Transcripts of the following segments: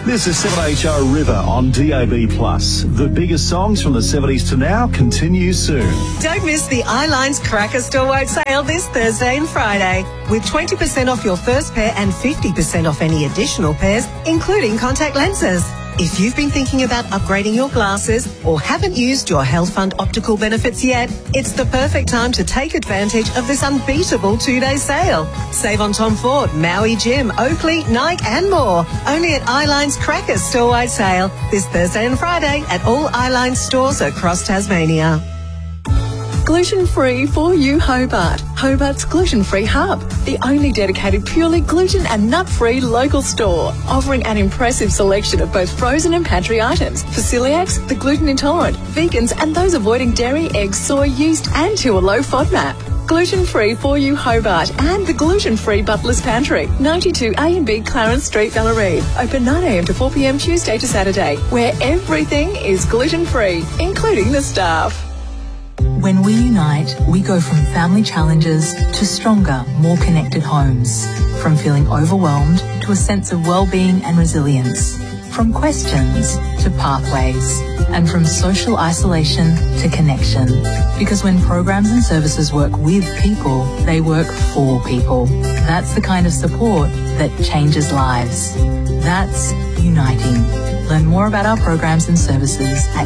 This is 7HO River on DAB+. The biggest songs from the 70s to now continue soon. Don't miss the iLines Cracker Store-wide sale this Thursday and Friday, with 20% off your first pair and 50% off any additional pairs, including contact lenses. If you've been thinking about upgrading your glasses or haven't used your Health Fund optical benefits yet, it's the perfect time to take advantage of this unbeatable 2-day sale. Save on Tom Ford, Maui Jim, Oakley, Nike and more. Only at iLines Cracker Store-wide sale this Thursday and Friday at all iLines stores across Tasmania. Gluten-free for you, Hobart. Hobart's gluten-free hub, the only dedicated purely gluten and nut-free local store, offering an impressive selection of both frozen and pantry items for celiacs, the gluten intolerant, vegans and those avoiding dairy, eggs, soy, yeast and to a low FODMAP. Gluten-free for you, Hobart, and the gluten-free Butler's Pantry, 92 A&B Clarence Street, Ballareeve. Open 9 a.m. to 4 p.m. Tuesday to Saturday, where everything is gluten-free, including the staff. When we unite, we go from family challenges to stronger, more connected homes. From feeling overwhelmed to a sense of well-being and resilience. From questions to pathways. And from social isolation to connection. Because when programs and services work with people, they work for people. That's the kind of support that changes lives. That's uniting. Learn more about our programs and services at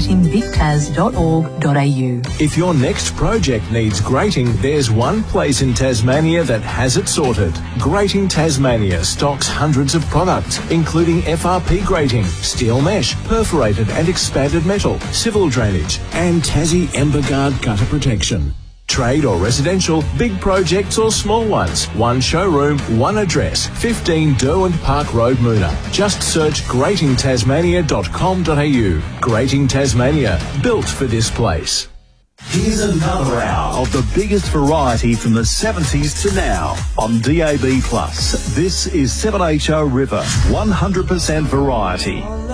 unitingvictas.org.au. If your next project needs grating, there's one place in Tasmania that has it sorted. Grating Tasmania stocks hundreds of products, including FRP grating, steel mesh, perforated and expanded metal, civil drainage, and Tassie Emberguard gutter protection. Trade or residential, big projects or small ones. One showroom, one address, 15 Derwent Park Road, Moona. Just search gratingtasmania.com.au. Grating Tasmania, built for this place. Here's another hour of the biggest variety from the 70s to now on DAB+. This is 7HO River, 100% variety.